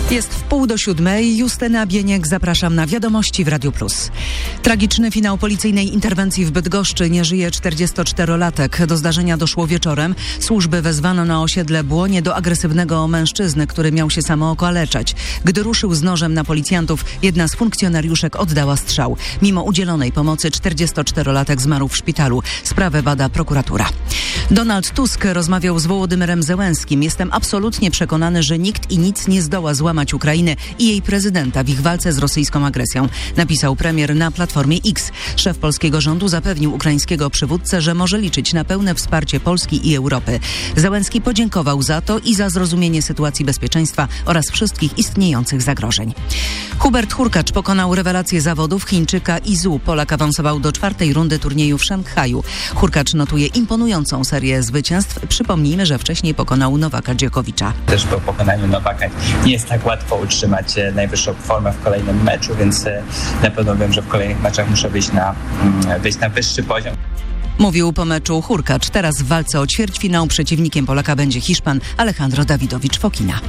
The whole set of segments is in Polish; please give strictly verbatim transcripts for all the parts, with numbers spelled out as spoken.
Jest w pół do siódmej. Justyna Bieniek, zapraszam na Wiadomości w Radiu Plus. Tragiczny finał policyjnej interwencji w Bydgoszczy. Nie żyje czterdziestoczterolatek. Do zdarzenia doszło wieczorem. Służby wezwano na osiedle Błonie do agresywnego mężczyzny, który miał się samookaleczać. Gdy ruszył z nożem na policjantów, jedna z funkcjonariuszek oddała strzał. Mimo udzielonej pomocy czterdziestoczterolatek zmarł w szpitalu. Sprawę bada prokuratura. Donald Tusk rozmawiał z Wołodymyrem Zełenskim. Jestem absolutnie przekonany, że nikt i nic nie zdoła złamać Ukrainy i jej prezydenta w ich walce z rosyjską agresją, napisał premier na Platformie X. Szef polskiego rządu zapewnił ukraińskiego przywódcę, że może liczyć na pełne wsparcie Polski i Europy. Zełenski podziękował za to i za zrozumienie sytuacji bezpieczeństwa oraz wszystkich istniejących zagrożeń. Hubert Hurkacz pokonał rewelację zawodów Chińczyka Izu. Polak awansował do czwartej rundy turnieju w Szanghaju. Hurkacz notuje imponującą serię zwycięstw. Przypomnijmy, że wcześniej pokonał Nowaka Dżokowicza. Też po pokonaniu Nowaka nie jest tak łatwo utrzymać najwyższą formę w kolejnym meczu, więc na pewno wiem, że w kolejnych meczach muszę wyjść na, wyjść na wyższy poziom. Mówił po meczu Hurkacz. Teraz w walce o ćwierćfinał przeciwnikiem Polaka będzie Hiszpan Alejandro Dawidowicz Fokina.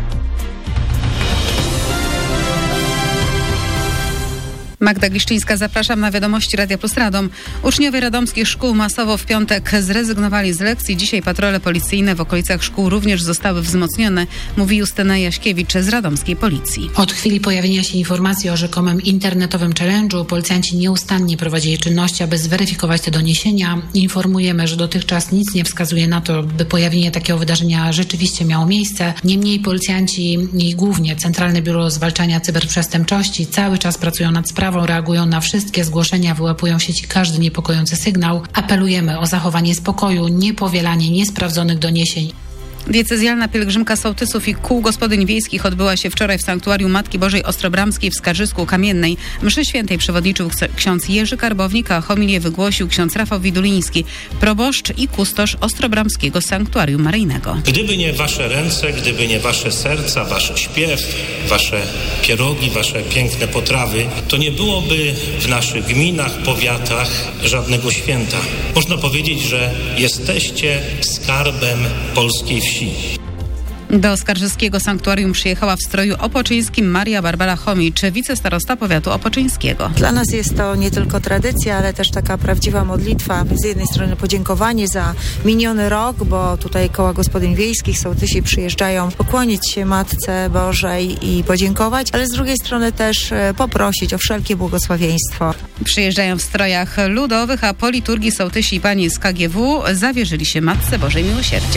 Magda Gliszczyńska, zapraszam na Wiadomości Radia Plus Radom. Uczniowie radomskich szkół masowo w piątek zrezygnowali z lekcji. Dzisiaj patrole policyjne w okolicach szkół również zostały wzmocnione, mówi Justyna Jaśkiewicz z radomskiej policji. Od chwili pojawienia się informacji o rzekomym internetowym challenge'u policjanci nieustannie prowadzili czynności, aby zweryfikować te doniesienia. Informujemy, że dotychczas nic nie wskazuje na to, by pojawienie takiego wydarzenia rzeczywiście miało miejsce. Niemniej policjanci i głównie Centralne Biuro Zwalczania Cyberprzestępczości cały czas pracują nad sprawą, reagują na wszystkie zgłoszenia, wyłapują w sieci każdy niepokojący sygnał. Apelujemy o zachowanie spokoju, niepowielanie niesprawdzonych doniesień. Diecezjalna pielgrzymka sołtysów i kół gospodyń wiejskich odbyła się wczoraj w sanktuarium Matki Bożej Ostrobramskiej w Skarżysku Kamiennej. Mszy świętej przewodniczył ksiądz Jerzy Karbownik, a homilię wygłosił ksiądz Rafał Widuliński, proboszcz i kustosz Ostrobramskiego Sanktuarium Maryjnego. Gdyby nie wasze ręce, gdyby nie wasze serca, wasz śpiew, wasze pierogi, wasze piękne potrawy, to nie byłoby w naszych gminach, powiatach żadnego święta. Można powiedzieć, że jesteście skarbem polskiej wsi. Do Skarżyskiego Sanktuarium przyjechała w stroju opoczyńskim Maria Barbara Chomicz, wicestarosta powiatu opoczyńskiego. Dla nas jest to nie tylko tradycja, ale też taka prawdziwa modlitwa. Z jednej strony podziękowanie za miniony rok, bo tutaj koła gospodyń wiejskich, sołtysi przyjeżdżają pokłonić się Matce Bożej i podziękować, ale z drugiej strony też poprosić o wszelkie błogosławieństwo. Przyjeżdżają w strojach ludowych, a po liturgii sołtysi i pani z K G W zawierzyli się Matce Bożej Miłosierdzia.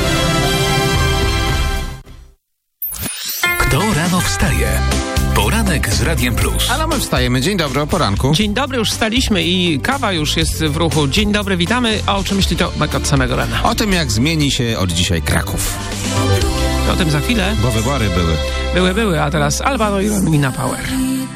Kto rano wstaje? Poranek z Radiem Plus. Ale my wstajemy. Dzień dobry, o poranku. Dzień dobry, już wstaliśmy i kawa już jest w ruchu. Dzień dobry, witamy. A o czym myśli to od samego rana? O tym, jak zmieni się od dzisiaj Kraków. O tym za chwilę. Bo wybory były. Były, były, a teraz Albano i Romina Power.